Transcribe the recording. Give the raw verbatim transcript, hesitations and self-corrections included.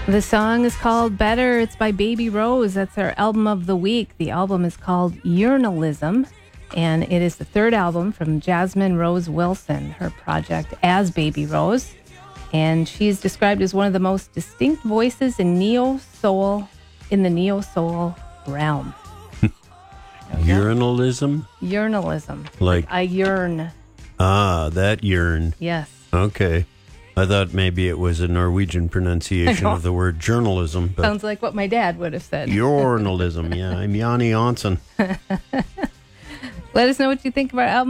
The song is called Better. It's by Baby Rose. That's our album of the week. The album is called Urinalism, and it is the third album from Jasmine Rose Wilson, her project as Baby Rose. And she's described as one of the most distinct voices in neo-soul, in the neo-soul realm. Urinalism? Urinalism. Like, I yearn. Ah, that yearn. Yes. Okay. I thought maybe it was a Norwegian pronunciation of the word journalism. But sounds like what my dad would have said. Journalism, yeah. I'm Yanni Onsen. Let us know what you think of our album.